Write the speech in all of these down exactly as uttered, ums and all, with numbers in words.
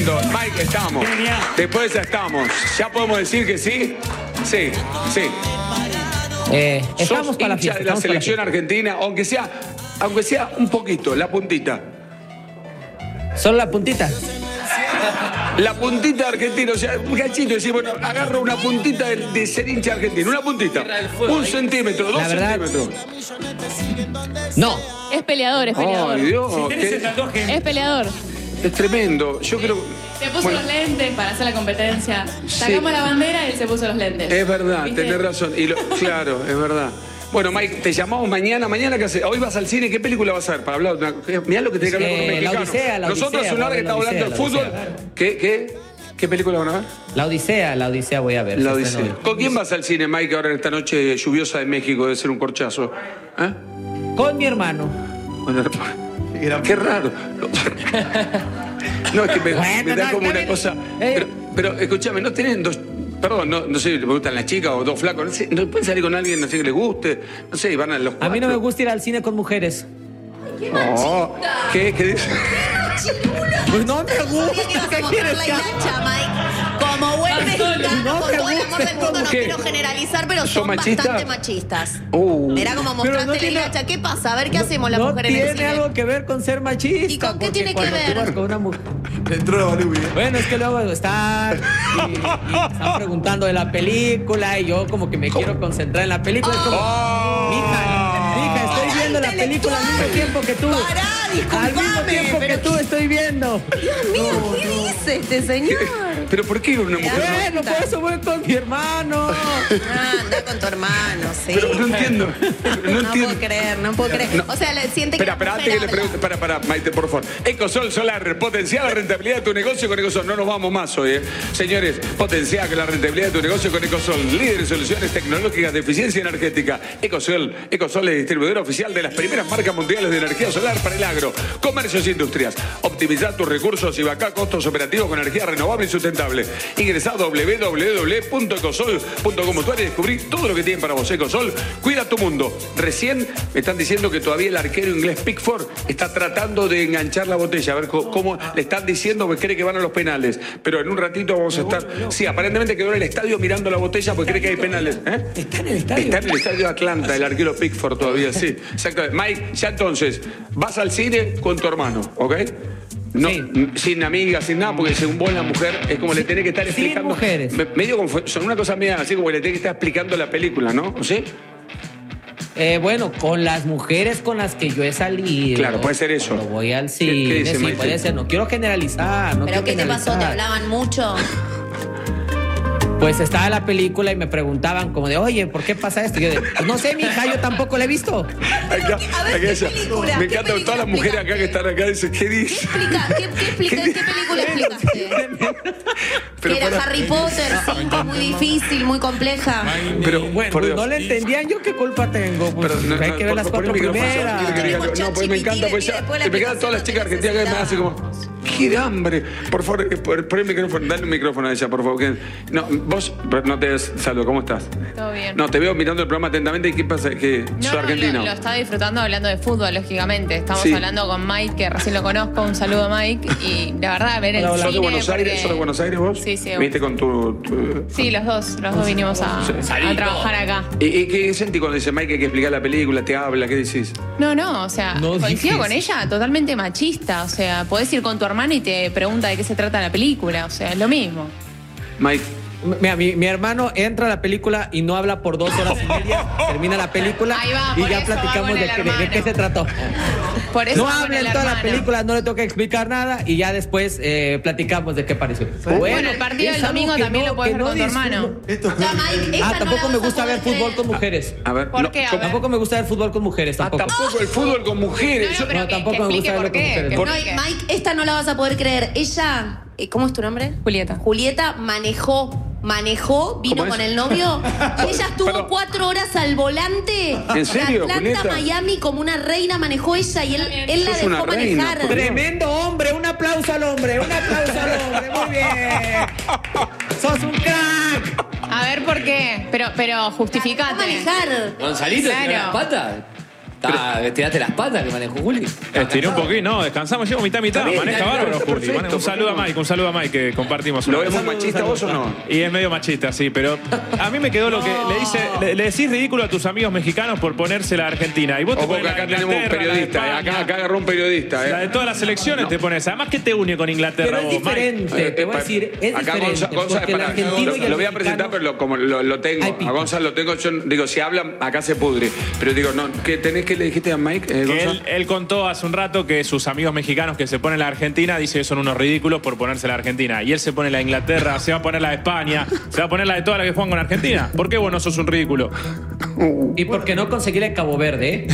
tremendo. Mike, estamos. Genial. Después ya estamos. ¿Ya podemos decir que sí? Sí, sí. Eh, Sos estamos para la hincha fiesta. de la estamos para la selección fiesta. argentina, aunque sea, aunque sea un poquito, la puntita. Solo la puntita. La puntita de argentina, o sea, un cachito, decir, bueno, agarro una puntita de, de ser hincha argentino, una puntita. Un centímetro, dos La verdad- centímetros. No. Es peleador, es peleador. Ay, Dios, Si tenés qué- el tatuaje. Es peleador. es tremendo. Yo creo. Se puso bueno, los lentes para hacer la competencia. Sacamos la bandera y él se puso los lentes. es verdad, ¿Viste? tenés razón. Y lo- claro, es verdad. Bueno, Mike, te llamamos mañana. ¿Mañana qué haces? Hoy vas al cine. ¿Qué película vas a ver? Para hablar de una... Mirá lo que tiene que hablar con un Eh, La mexicano. Odisea, La Nosotros Odisea, una hora que la está hablando de Odisea, fútbol. la Odisea. ¿Qué, qué, ¿Qué película van a ver? La Odisea, la Odisea voy a ver. La se Odisea. estrenó hoy. ¿Con quién vas al cine, Mike, ahora en esta noche lluviosa de México? Debe ser un corchazo. ¿Eh? Con mi hermano. Bueno, qué raro. No, es que me, Bueno, me da no, como está una bien. cosa. Eh. Pero, pero escúchame, ¿no tienen dos? Perdón, no, no sé, ¿le gustan las chicas o dos flacos? No sé, ¿no pueden salir con alguien, no sé, que les guste? No sé, y van a los A mí no me cuatro. gusta ir al cine con mujeres. Oh, ¿qué? ¿Qué dice? Pues no me Sabía que gusta. ibas a ¿Qué mostrar quieres la que haga? hilacha, Mike. Como buen mexicano, No con me todo el amor gusta. del mundo, no ¿Qué? quiero generalizar, pero ¿Son son machistas? bastante machistas. Uh. Mirá cómo Pero mostraste no la tiene- hilacha. ¿Qué pasa? A ver qué hacemos las no mujeres en el tiene cine. algo que ver con ser machista. ¿Y con qué porque tiene que cuando ver? tú vas con una mujer. Entró la Bolivia. Bueno, es que luego están y, y están preguntando de la película y yo como que me quiero concentrar en la película. Es como, Oh. mija, mija, estoy viendo la película al mismo tiempo que tú. Pará, Al mismo disculpame, tiempo que pero tú estoy viendo. Dios mío, ¿qué dice este señor? ¿Pero por qué una mujer? Bueno, por eso voy con mi hermano. Ah, anda con tu hermano, sí. Pero no entiendo. No No entiendo. puedo creer, no puedo creer. No. O sea, le- siente que Espera, la espera, mujer antes que le habla. pregunte, para, para, Maite, por favor. Ecosol Solar, potenciar la rentabilidad de tu negocio con Ecosol. No nos vamos más hoy, ¿eh? Señores, potenciar la rentabilidad de tu negocio con Ecosol. Líder en soluciones tecnológicas de eficiencia energética. Ecosol, Ecosol es distribuidor oficial de las primeras marcas mundiales de energía solar para el agro, comercios e industrias. Optimizar tus recursos y vacar costos operativos con energía renovable y sustentable. Ingresa a doble u doble u doble u punto ecosol punto com punto a r y descubrí todo lo que tienen para vos. Ecosol, cuida tu mundo. Recién me están diciendo que todavía el arquero inglés Pickford está tratando de enganchar la botella. A ver co- cómo le están diciendo que cree que van a los penales. Pero en un ratito vamos a estar. Sí, aparentemente quedó en el estadio mirando la botella porque cree que hay penales. ¿Eh? Está en el estadio. Está en el estadio de Atlanta, el arquero Pickford todavía, sí. Exactamente. Mike, ya entonces, vas al cine con tu hermano, ¿ok? No, Sí. m- sin amigas, sin nada, porque según vos la mujer es como le tenés que estar Sin explicando. mujeres. Me- medio confu- son una cosa media así como le tenés que estar explicando la película, ¿no? ¿Sí? Eh, bueno, con las mujeres con las que yo he salido. Claro, puede ser eso. Cuando voy al ¿Qué- cine, qué dice, sí, Maite? puede ser. No quiero generalizar. No ¿Pero quiero qué te pasó? ¿Te generalizar. hablaban mucho? Pues estaba la película y me preguntaban como de, oye, ¿por qué pasa esto? Y yo de, pues no sé, mija, yo tampoco la he visto. Acá, A ver, acá ¿qué ella- película? Me ¿Qué encantan todas las película mujeres acá que explicaste? están acá. Dicen, ¿qué dice? Explica, ¿qué, qué, explica- ¿qué película explicaste? Pero que era para- Harry Potter, cinco, muy difícil, muy compleja. Pero, Bueno, por pues Dios. no le entendían yo qué culpa tengo. Pues Pero no, hay no, que ver por- las por cuatro el micrófono, primeras. yo quiero que diga que- No, pues me encanta, pues ya. Después la Se me quedan todas las chicas explicación argentinas que me hacen como. ¡Qué hambre! Por favor, eh, por, por el micrófono, dale un micrófono a ella, por favor. que- no, vos no te saludo, ¿cómo estás? Todo bien. No, te veo mirando el programa atentamente y ¿qué pasa? Que No, soy no, argentino. Lo, lo estaba disfrutando hablando de fútbol, lógicamente. Estamos Sí. hablando con Mike, que recién lo conozco. Un saludo a Mike. Y la verdad, ver el Hola, hola. cine. ¿Sos de Buenos Aires? porque- ¿Sos de Buenos Aires vos? Sí, sí. ¿Viste con tu...? tu- Sí, los dos. Los dos vinimos a, a trabajar acá. ¿Y, y qué sentí cuando dice Mike que hay que explicar la película? ¿Te habla? ¿Qué decís? No, no, o sea, No coincido dije con ella, totalmente machista. O sea, podés ir con tu hermana y te pregunta de qué se trata la película. O sea, es lo mismo. Mike, Mira, mi, mi hermano entra a la película y no habla por dos horas y media. Termina la película Ahí va, y por ya eso va platicamos con de, el qué- de- de qué hermano. se trató. Por eso No va con habla el en toda la hermano. película, no le toca explicar nada y ya después eh, platicamos de qué pareció. Bueno, el partido es del domingo algo que también lo puedes que ver con tu disfruto. hermano. Esto Ya, Mike, esta Ah, no tampoco la me vas a gusta ver poder fútbol creer. con mujeres. a ver. ¿Por no, qué? A yo- ver. Tampoco me gusta ver fútbol con mujeres, Ah, tampoco. tampoco el fútbol con mujeres. No, no, Yo- pero no, que- tampoco que me explique gusta por verlo con qué. mujeres. que Por- No, explique. Mike, esta no la vas a poder creer. Ella, eh, ¿cómo es tu nombre? Julieta. Julieta manejó, manejó, vino ¿Cómo es? con el novio y ella estuvo Perdón. cuatro horas al volante. ¿En serio, de Atlanta, Julieta? Miami, como una reina manejó ella y él, él la Sos dejó una reina, manejar. por Dios. Tremendo hombre, un aplauso al hombre, un aplauso al hombre, muy bien. Sos un crack. A ver por qué. Pero, pero Dejó justificate. manejar. Gonzalito, Claro. ¿tiene las patas? Ah, ¿tiraste las patas que manejó Juli? Estiré un poquito, no, descansamos, llevo mitad, mitad. Bien, Maneja claro, bárbaro, está Juli. perfecto, Un saludo a Mike, un saludo a Mike que compartimos. ¿Lo una vemos vez. machista vos o no? Y es medio machista, sí, pero a mí me quedó lo que le dice, le, le decís ridículo a tus amigos mexicanos por ponerse la Argentina. Y vos te Ojo pones que la acá de tenemos un Inglaterra, la de periodista, eh, España, acá, acá agarró un periodista. Eh. la de todas las selecciones te pones. Además, ¿qué te une con Inglaterra Pero es vos, Mike? diferente, te voy a decir, es Acá diferente. Gonza- Gonza- porque el pará, argentino lo, y el lo voy a mexicano- presentar, pero lo, como lo, lo tengo, Hay a pico. Gonzalo lo tengo, yo digo, si hablan, acá se pudre. Pero digo, no, ¿qué tenés que le dijiste a Mike? Eh, Que Gonza? él, él contó hace un rato que sus amigos mexicanos que se ponen la Argentina dice que son unos ridículos por ponerse la Argentina. Y él se pone la Inglaterra, se va a poner la de España, se va a poner la de todas las que juegan con Argentina. ¿Por qué vos no sos un ridículo? Y porque no conseguí el Cabo Verde. ¿eh?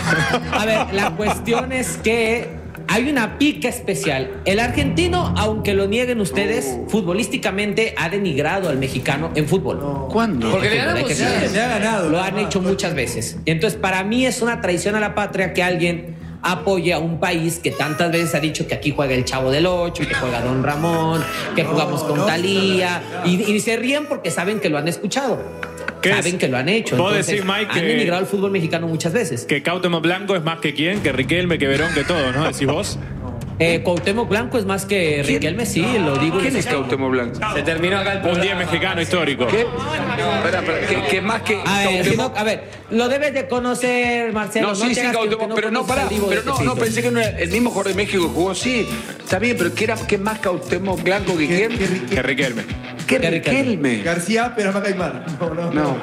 A ver, la cuestión es que hay una pica especial. El argentino, aunque lo nieguen ustedes, futbolísticamente ha denigrado al mexicano en fútbol. ¿Cuándo? Porque le Fútbol, hay ganamos que ya. ser- Le ha ganado. Lo han hecho muchas veces. Entonces, para mí es una traición a la patria que alguien apoye a un país que tantas veces ha dicho que aquí juega el Chavo del Ocho, que juega Don Ramón, que jugamos con no, Talía, y, y se ríen porque saben que lo han escuchado. ¿Qué Saben es? que lo han hecho. Vos Entonces, decís, Mike, han que- denigrado el fútbol mexicano muchas veces. Que Cuauhtémoc Blanco es más que quién, que Riquelme, que Verón, que todos, ¿no? Decís vos. Eh, Cuauhtémoc Blanco es más que Riquelme, sí, lo digo. ¿Quién y es lo sostengo. Cuauhtémoc Blanco? Se terminó acá el Un programa. día mexicano histórico. ¿Qué? Espera, espera, que, que más que A ver, si Cuauhtémoc- no- a ver, lo debes de conocer, Marcelo. No, sí, te sí, hagas que- Cuauhtémoc, que pero no, conoces pará, al Divo de pero no, no, Tepito. pensé que no era el mismo jugador de México que jugó, sí, está bien, pero ¿qué era qué más Cuauhtémoc Blanco que quién? Que Riquelme. ¿Qué ¿Qué Riquelme? García, pero más Caimán. No, no. No,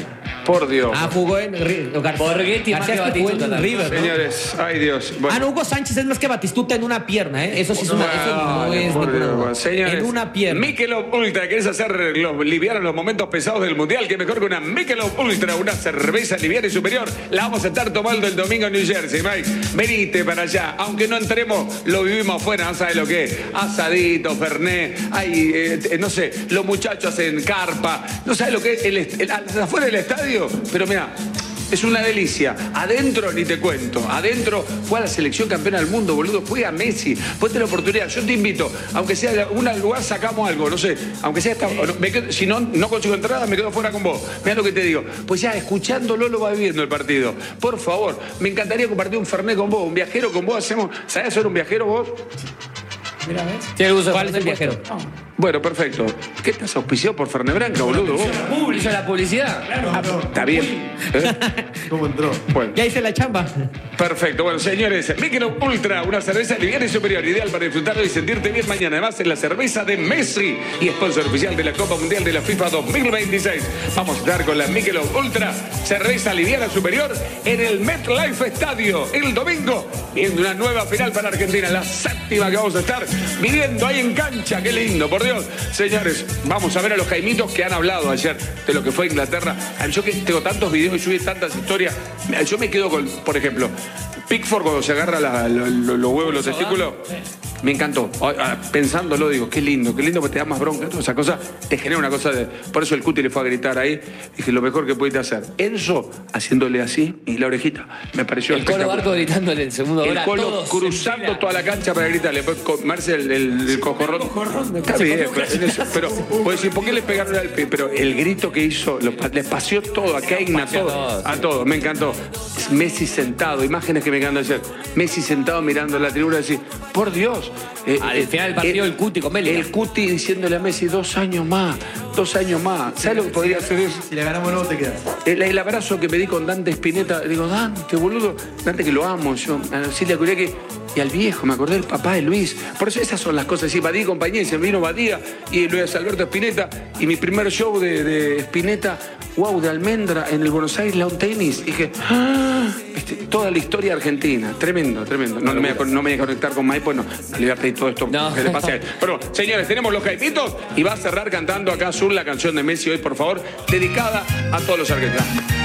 por Dios. Ah, jugó en Ri- Gar- Borghetti más García que es que jugó en Batistuta también. River, ¿no? Señores, ay Dios. Bueno. Ah, no, Hugo Sánchez es más que Batistuta en una pierna, ¿eh? Eso sí es una. Eso no Ay, es por ninguna Dios, duda. señores, En una pierna. Michelob Ultra, ¿querés hacer los, liviar los momentos pesados del Mundial? Que mejor que una Michelob Ultra, una cerveza liviana y superior. La vamos a estar tomando el domingo en New Jersey, Mike. Venite para allá. Aunque no entremos, lo vivimos afuera, no sabes lo que es. Asadito, fernet, hay, eh, no sé, los muchachos hacen carpa. No sabes lo que es el, est- el- afuera del estadio. Pero mira, es una delicia. Adentro ni te cuento. Adentro fue a la selección campeona del mundo, boludo. Fue a Messi. Fue la oportunidad. Yo te invito, aunque sea de un lugar, sacamos algo. No sé, aunque sea esta, me quedo- si no, no consigo entrada, me quedo fuera con vos. Mirá lo que te digo. Pues ya escuchándolo lo va viviendo el partido. Por favor, me encantaría compartir un fernet con vos, un viajero con vos. Hacemos, ¿sabés ser un viajero vos? Mira, ¿ves? Tiene gusto de ¿Cuál es el Fernet viajero? Bueno, perfecto. ¿Qué estás auspiciado por Fernet Branca, boludo? Vos? Hizo la publicidad. Está bien. ¿Eh? ¿Cómo entró? Bueno. Ya hice la chamba. Perfecto. Bueno, señores, Michelob Ultra, una cerveza liviana y superior, ideal para disfrutarlo y sentirte bien mañana. Además, es la cerveza de Messi y sponsor oficial de la Copa Mundial de la FIFA dos mil veintiséis. Vamos a estar con la Michelob Ultra, cerveza liviana superior, en el MetLife Estadio el domingo, viendo una nueva final para Argentina, la séptima que vamos a estar viviendo ahí en cancha. Qué lindo, por Dios. Señores, vamos a ver a los Jaimitos que han hablado ayer de lo que fue Inglaterra. Yo que tengo tantos videos y subí tantas historias, yo me quedo con, por ejemplo, Pickford cuando se agarra la- lo- lo- los huevos, los testículos, me encantó. Ah, Pensándolo, digo, qué lindo, qué lindo, porque te da más bronca, toda esa cosa, te genera una cosa de... Por eso el Cuti le fue a gritar ahí, dije, lo mejor que pudiste hacer. Enzo, haciéndole así, y la orejita, me pareció El Colo espectacular. Barco gritándole en segundo El gol a Colo todos. cruzando toda la cancha para gritarle, después comerse el, el, el cojorrón. Está bien, pero, eso, pero puedo decir, ¿por qué le pegaron al pie? Pero el grito que hizo, lo, le paseó todo, a Keina, a Paseó todo, todo, a todo, me encantó. Messi sentado, imágenes que me encantan ayer. Messi sentado mirando la tribuna y decir, por Dios. eh, Al eh, final del partido, el Cuti con Bellingham. El Cuti diciéndole a Messi, dos años más, dos años más. ¿Sabes lo que podría hacer eso? Si le ganamos luego te quedas. El, el abrazo que me di con Dante Spinetta, digo, Dante, boludo, Dante que lo amo, yo, a Silvia Curiaque y al viejo, me acordé del papá de Luis. Por eso esas son las cosas, sí, Badía y compañía, y se vino Badía y Luis Alberto Spinetta, y mi primer show de, de Spinetta, wow, de Almendra, en el Buenos Aires Lawn Tennis, dije, ¡ah! Viste, toda la historia argentina, tremendo, tremendo. No, no me, voy a- no me voy a conectar con Mike, pues no, no le voy a pedir todo esto No. que le pase a él. Pero bueno, señores, tenemos los Jaipitos y va a cerrar cantando acá Azul la canción de Messi hoy, por favor, dedicada a todos los argentinos.